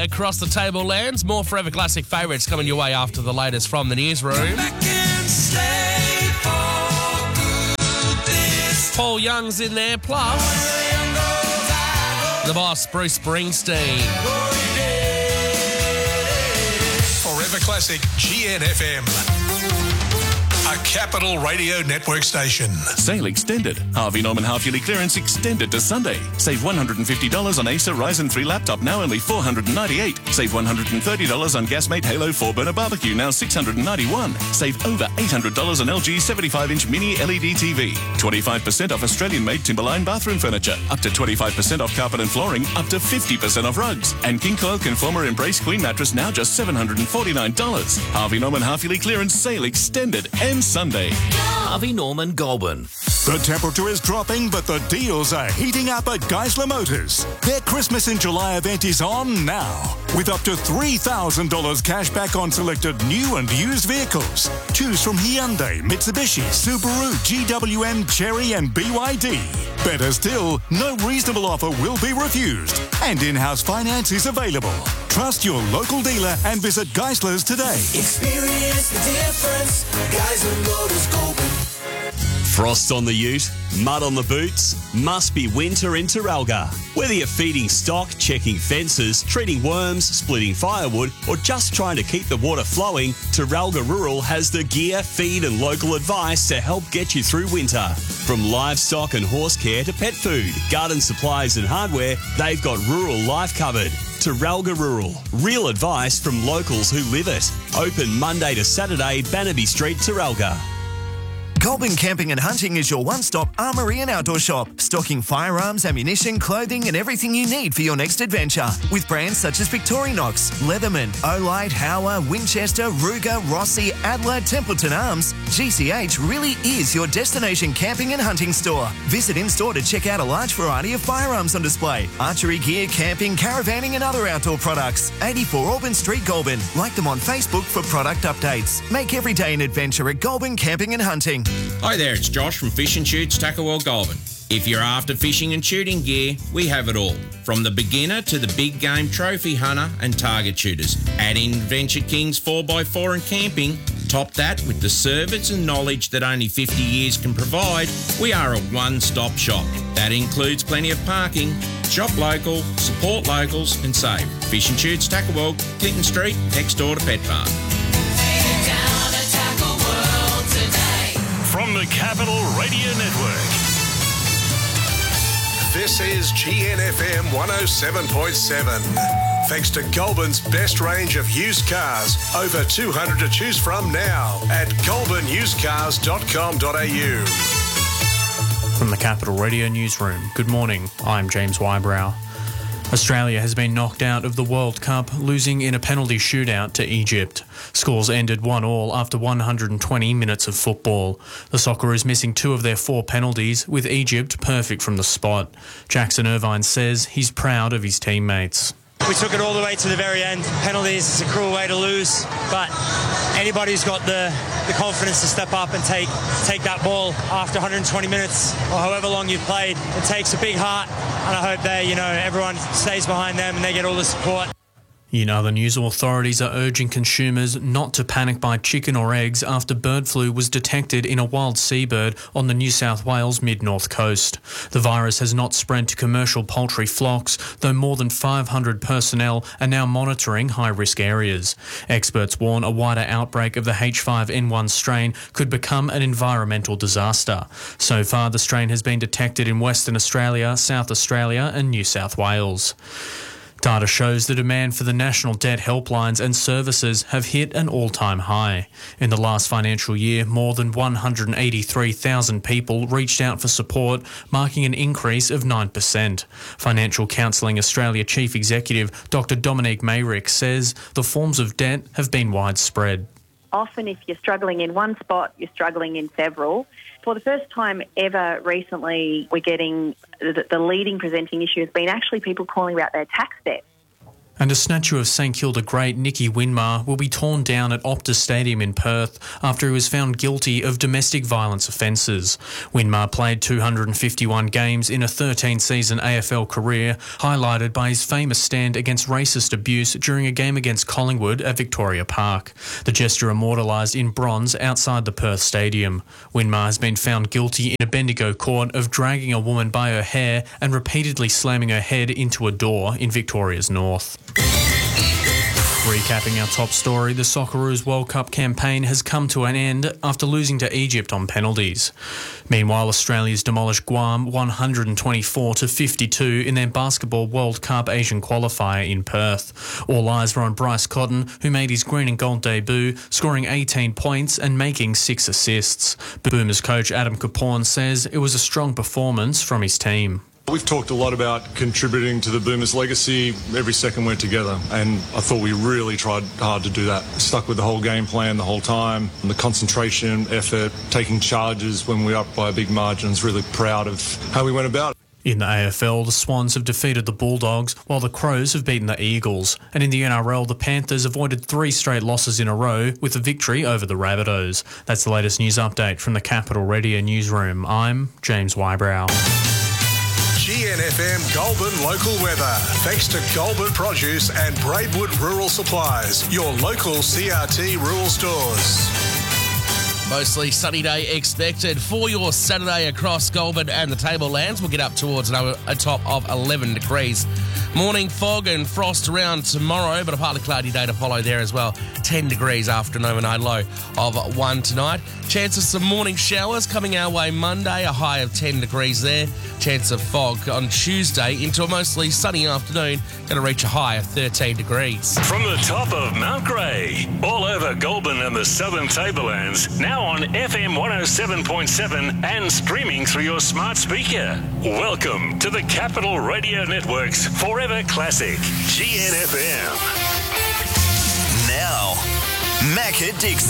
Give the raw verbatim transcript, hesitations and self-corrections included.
Across the Tablelands, more Forever Classic favourites coming your way after the latest from the newsroom. Paul Young's in there, plus the boss, Bruce Springsteen. Forever Classic G N F M. A Capital Radio Network station. Sale extended. Harvey Norman half-yearly clearance extended to Sunday. Save one hundred fifty dollars on Acer Ryzen three laptop, now only four hundred ninety-eight dollars. Save one hundred thirty dollars on Gasmate Halo four burner barbecue, now six hundred ninety-one dollars. Save over eight hundred dollars on L G seventy-five inch mini L E D T V. twenty-five percent off Australian-made Timberline bathroom furniture. Up to twenty-five percent off carpet and flooring. Up to fifty percent off rugs. And King Coil Conformer Embrace Queen mattress, now just seven hundred forty-nine dollars. Harvey Norman half-yearly clearance sale extended. And Sunday. Harvey Norman Goulburn. The temperature is dropping, but the deals are heating up at Geisler Motors. Their Christmas in July event is on now, with up to three thousand dollars cash back on selected new and used vehicles. Choose from Hyundai, Mitsubishi, Subaru, G W M, Chery and B Y D. Better still, no reasonable offer will be refused, and in-house finance is available. Trust your local dealer and visit Geisler's today. Experience the difference. Geisler Motors Goulburn. Frost on the ute, mud on the boots, must be winter in Terralga. Whether you're feeding stock, checking fences, treating worms, splitting firewood, or just trying to keep the water flowing, Terralga Rural has the gear, feed and local advice to help get you through winter. From livestock and horse care to pet food, garden supplies and hardware, they've got rural life covered. Terralga Rural. Real advice from locals who live it. Open Monday to Saturday, Bannaby Street, Terralga. Goulburn Camping and Hunting is your one-stop armoury and outdoor shop, stocking firearms, ammunition, clothing and everything you need for your next adventure. With brands such as Victorinox, Leatherman, Olight, Hauer, Winchester, Ruger, Rossi, Adler, Templeton Arms, G C H really is your destination camping and hunting store. Visit in-store to check out a large variety of firearms on display, archery gear, camping, caravanning and other outdoor products. eighty-four Auburn Street, Goulburn. Like them on Facebook for product updates. Make every day an adventure at Goulburn Camping and Hunting. Hi there, it's Josh from Fish and Shoots, Tackle World Goulburn. If you're after fishing and shooting gear, we have it all. From the beginner to the big game trophy hunter and target shooters. Add in Venture Kings four by four and camping. Top that with the service and knowledge that only fifty years can provide. We are a one-stop shop. That includes plenty of parking. Shop local, support locals and save. Fish and Shoots, Tackle World, Clinton Street, next door to Pet Park. From the Capital Radio Network. This is G N F M one oh seven point seven. Thanks to Goulburn's best range of used cars. Over two hundred to choose from now at goulburn used cars dot com dot a u. From the Capital Radio Newsroom, good morning, I'm James Wybrow. Australia has been knocked out of the World Cup, losing in a penalty shootout to Egypt. Scores ended one all after one hundred twenty minutes of football. The Socceroos missing two of their four penalties, with Egypt perfect from the spot. Jackson Irvine says he's proud of his teammates. We took it all the way to the very end. Penalties, it's a cruel way to lose, but anybody who's got the, the confidence to step up and take take that ball after one hundred twenty minutes or however long you've played, it takes a big heart, and I hope they, you know, everyone stays behind them and they get all the support. In other news, authorities are urging consumers not to panic buy chicken or eggs after bird flu was detected in a wild seabird on the New South Wales mid-north coast. The virus has not spread to commercial poultry flocks, though more than five hundred personnel are now monitoring high-risk areas. Experts warn a wider outbreak of the H five N one strain could become an environmental disaster. So far, the strain has been detected in Western Australia, South Australia and New South Wales. Data shows the demand for the National Debt helplines and services have hit an all-time high. In the last financial year, more than one hundred eighty-three thousand people reached out for support, marking an increase of nine percent. Financial Counselling Australia Chief Executive Doctor Dominique Mayrick says the forms of debt have been widespread. Often if you're struggling in one spot, you're struggling in several. For the first time ever recently, we're getting the, the leading presenting issue has been actually people calling about their tax debt. And a statue of St Kilda great Nicky Winmar will be torn down at Optus Stadium in Perth after he was found guilty of domestic violence offences. Winmar played two hundred fifty-one games in a thirteen-season A F L career, highlighted by his famous stand against racist abuse during a game against Collingwood at Victoria Park. The gesture immortalised in bronze outside the Perth Stadium. Winmar has been found guilty in a Bendigo court of dragging a woman by her hair and repeatedly slamming her head into a door in Victoria's north. Recapping our top story, the Socceroos World Cup campaign has come to an end after losing to Egypt on penalties. Meanwhile, Australia's demolished Guam one hundred twenty-four to fifty-two in their Basketball World Cup Asian qualifier in Perth. All eyes were on Bryce Cotton, who made his green and gold debut, scoring eighteen points and making six assists. Boomers coach Adam Kaporn says it was a strong performance from his team. We've talked a lot about contributing to the Boomers' legacy. Every second we're together, and I thought we really tried hard to do that. Stuck with the whole game plan the whole time, and the concentration, effort, taking charges when we were up by a big margin. I was really proud of how we went about it. In the A F L, the Swans have defeated the Bulldogs, while the Crows have beaten the Eagles. And in the N R L, the Panthers avoided three straight losses in a row with a victory over the Rabbitohs. That's the latest news update from the Capital Radio newsroom. I'm James Wybrow. G N F M Goulburn local weather. Thanks to Goulburn Produce and Braidwood Rural Supplies, your local C R T rural stores. Mostly sunny day expected for your Saturday across Goulburn and the Tablelands. We'll get up towards a top of eleven degrees. Morning fog and frost around tomorrow, but a partly cloudy day to follow there as well. ten degrees after an overnight low of one tonight. Chance of some morning showers coming our way Monday, a high of ten degrees there. Chance of fog on Tuesday into a mostly sunny afternoon, going to reach a high of thirteen degrees. From the top of Mount Grey, all over Goulburn and the Southern Tablelands, now on F M one oh seven point seven and streaming through your smart speaker. Welcome to the Capital Radio Network's Forever Classic, G N F M. Now, Macca Dixon.